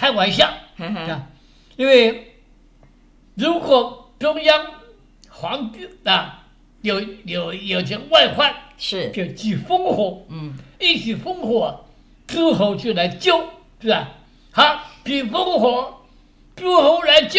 开玩笑啊，因为如果中央皇帝啊有这外患， 是就举烽火，一举烽火，诸侯就来救，是吧？好，举烽火，诸侯来救，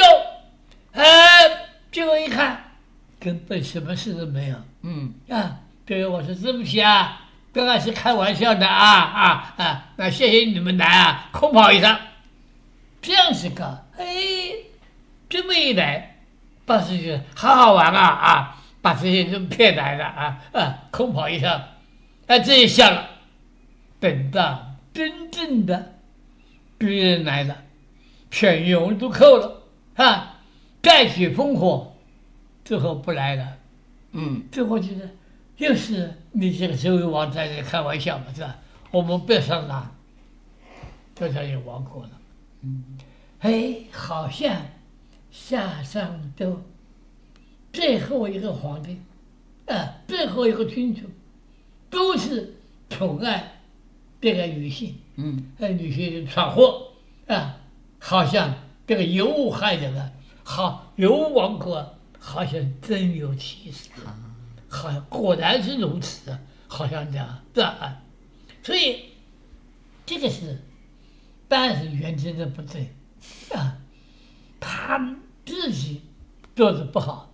结果一看，根本什么事都没有，对，我说对不起啊，刚才是开玩笑的那谢谢你们来啊，空跑一趟，这样子搞，这么一来，把事情好好玩把这些人骗来了空跑一趟，这一下了，等到真正的敌人来了，全勇都扣了再举烽火，最后不来了，最后觉得又是你这个周幽王在这开玩笑嘛，是吧？我们不要上他，就他就亡国了，好像夏商周最后一个皇帝，最后一个君主，都是宠爱这个女性，女性闯祸好像这个尤物害人了，好，尤物王国好像真有其事，好像果然是如此，好像这样，对吧？所以这个是，当然是元真的不对他自己做的不好，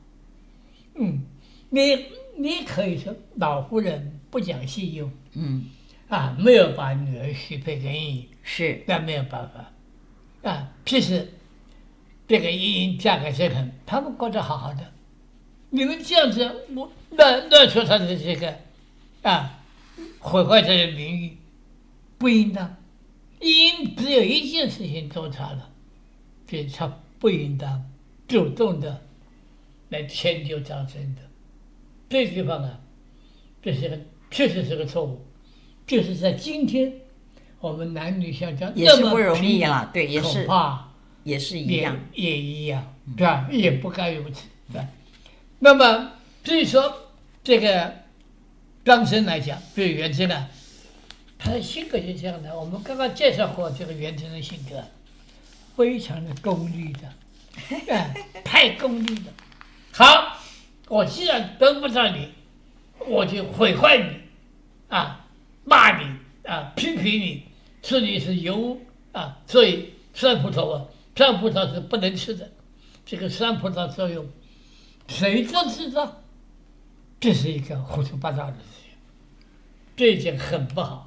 你可以说老夫人不讲信用，没有把女儿许配给你， 是， 那没有办法，其实这个茵茵嫁给这个人，他们过得好好的，你们这样子，乱说他的这个毁坏他的名誉，不应当。茵只有一件事情做差了，就是他不应当主动的来迁就张生的。这个地方这是个确实是个错误，就是在今天我们男女相交也是不容易了，对，也是， 恐怕也是一样， 也一样，对吧？也不该如此，对吧？那么至于说这个张生来讲，对元真他的性格就这样的。我们刚刚介绍过这个元真的性格，非常的功利的，太功利了。好，我既然得不到你，我就毁坏你，骂你，批评你，说你是尤所以酸葡萄酸葡萄是不能吃的。这个酸葡萄作用，谁都知道，这是一个胡说八道的事情，这一件很不好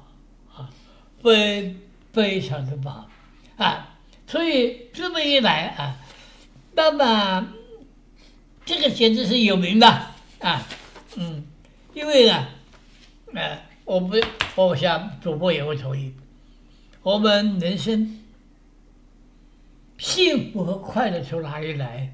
非常的不好所以这么一来那么这个简直是有名的因为我想主播也会同意，我们人生幸福和快乐从哪里来？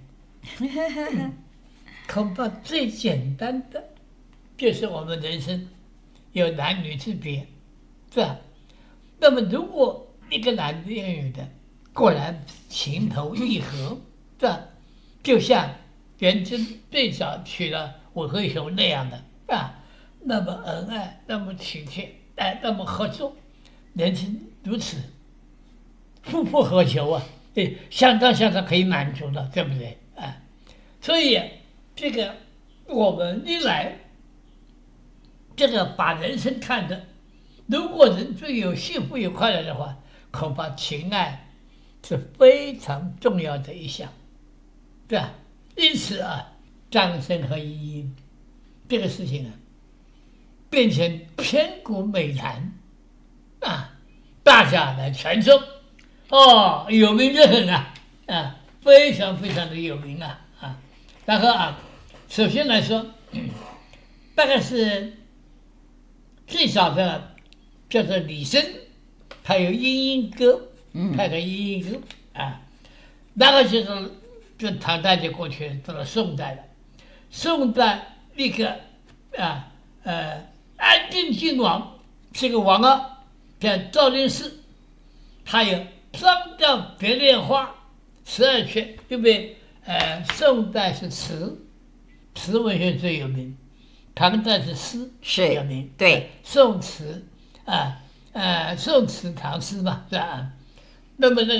恐怕最简单的就是我们人生有男女之别，是吧？那么如果一个男的一个女的果然情投意合，是吧？就像元真最早娶了韦慧雄那样的那么恩爱，那么体贴，那么合作，人生如此，夫复何求相当可以满足的，对不对所以这个我们一来，这个把人生看得，如果人最有幸福有快乐的话，恐怕情爱是非常重要的一项，对吧？因此张生和茵茵这个事情变成千古美谈大家来传颂有名的很非常非常的有名然后首先来说，大概是最早的叫做李绅，他有茵茵歌，他有茵茵歌那个就唐代就过去了，到了宋代了。宋代那个安定郡王这个王叫赵令奭，他有双调别恋花12阙，对不对？宋代是词文学最有名，唐代是诗是有名， 对， 宋词宋词唐诗嘛，是吧？那么那个